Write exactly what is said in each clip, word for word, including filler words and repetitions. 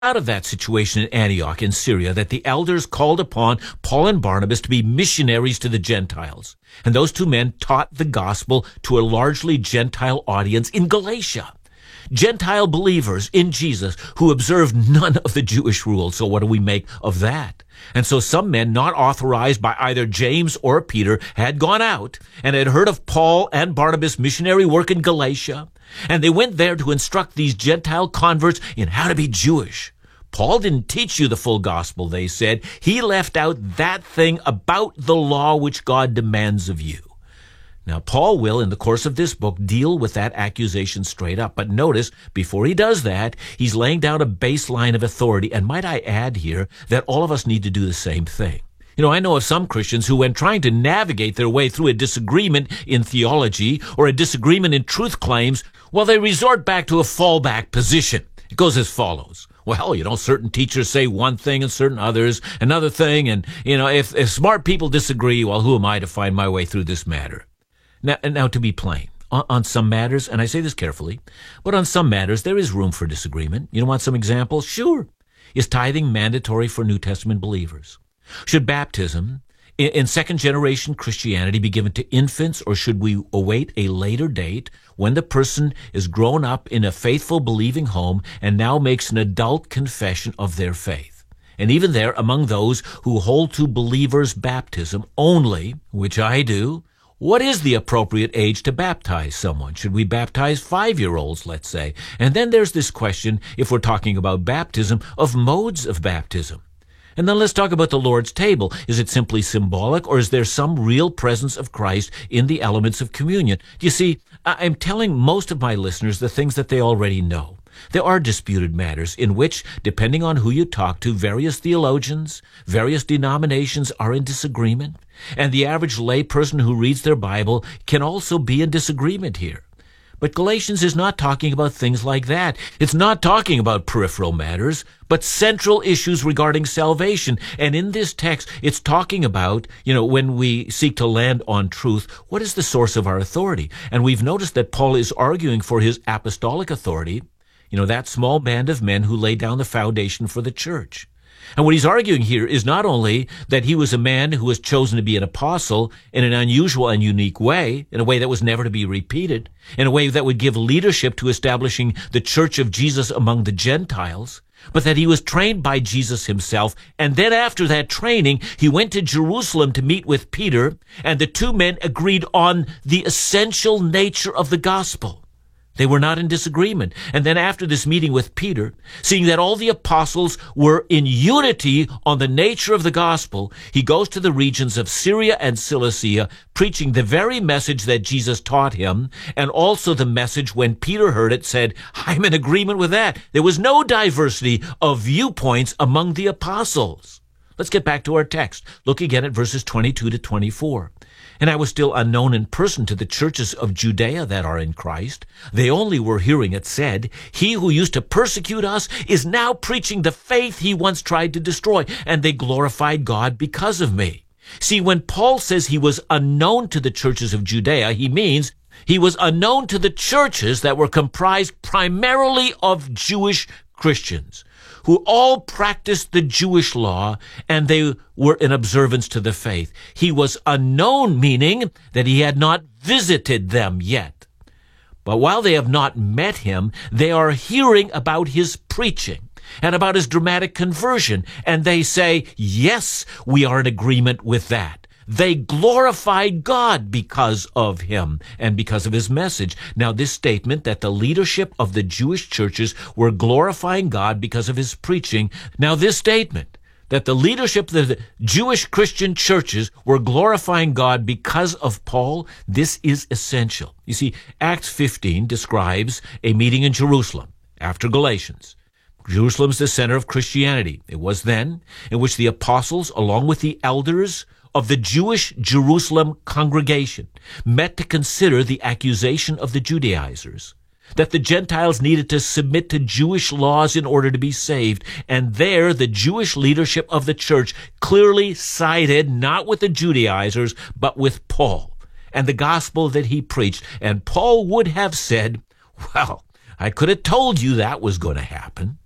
out of that situation in Antioch in Syria that the elders called upon Paul and Barnabas to be missionaries to the Gentiles. And those two men taught the gospel to a largely Gentile audience in Galatia. Gentile believers in Jesus who observed none of the Jewish rules. So what do we make of that? And so some men not authorized by either James or Peter had gone out and had heard of Paul and Barnabas' missionary work in Galatia. And they went there to instruct these Gentile converts in how to be Jewish. Paul didn't teach you the full gospel, they said. He left out that thing about the law which God demands of you. Now, Paul will, in the course of this book, deal with that accusation straight up. But notice, before he does that, he's laying down a baseline of authority. And might I add here that all of us need to do the same thing. You know, I know of some Christians who, when trying to navigate their way through a disagreement in theology or a disagreement in truth claims, well, they resort back to a fallback position. It goes as follows. Well, you know, certain teachers say one thing and certain others another thing. And, you know, if, if smart people disagree, well, who am I to find my way through this matter? Now, now to be plain, on, on some matters, and I say this carefully, but on some matters, there is room for disagreement. You want some examples? Sure. Is tithing mandatory for New Testament believers? Should baptism in, in second-generation Christianity be given to infants, or should we await a later date when the person is grown up in a faithful, believing home and now makes an adult confession of their faith? And even there, among those who hold to believers' baptism only, which I do, what is the appropriate age to baptize someone? Should we baptize five-year-olds, let's say? And then there's this question, if we're talking about baptism, of modes of baptism. And then let's talk about the Lord's table. Is it simply symbolic, or is there some real presence of Christ in the elements of communion? You see, I'm telling most of my listeners the things that they already know. There are disputed matters in which, depending on who you talk to, various theologians, various denominations are in disagreement, and the average lay person who reads their Bible can also be in disagreement here. But Galatians is not talking about things like that. It's not talking about peripheral matters, but central issues regarding salvation. And in this text, it's talking about, you know, when we seek to land on truth, what is the source of our authority? And we've noticed that Paul is arguing for his apostolic authority, you know, that small band of men who laid down the foundation for the church. And what he's arguing here is not only that he was a man who was chosen to be an apostle in an unusual and unique way, in a way that was never to be repeated, in a way that would give leadership to establishing the church of Jesus among the Gentiles, but that he was trained by Jesus himself. And then after that training, he went to Jerusalem to meet with Peter, and the two men agreed on the essential nature of the gospel. They were not in disagreement. And then after this meeting with Peter, seeing that all the apostles were in unity on the nature of the gospel, he goes to the regions of Syria and Cilicia, preaching the very message that Jesus taught him, and also the message, when Peter heard it, said, I'm in agreement with that. There was no diversity of viewpoints among the apostles. Let's get back to our text. Look again at verses twenty-two to twenty-four. And I was still unknown in person to the churches of Judea that are in Christ. They only were hearing it said, he who used to persecute us is now preaching the faith he once tried to destroy, and they glorified God because of me. See, when Paul says he was unknown to the churches of Judea, he means he was unknown to the churches that were comprised primarily of Jewish Christians, who all practiced the Jewish law, and they were in observance to the faith. He was unknown, meaning that he had not visited them yet. But while they have not met him, they are hearing about his preaching and about his dramatic conversion, and they say, yes, we are in agreement with that. They glorified God because of him and because of his message. Now, this statement that the leadership of the Jewish churches were glorifying God because of his preaching, now this statement that the leadership of the Jewish Christian churches were glorifying God because of Paul, this is essential. You see, Acts fifteen describes a meeting in Jerusalem after Galatians. Jerusalem's the center of Christianity. It was then in which the apostles, along with the elders of the Jewish Jerusalem congregation, met to consider the accusation of the Judaizers, that the Gentiles needed to submit to Jewish laws in order to be saved. And there, the Jewish leadership of the church clearly sided not with the Judaizers, but with Paul and the gospel that he preached. And Paul would have said, well, I could have told you that was going to happen.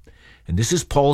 And this is Paul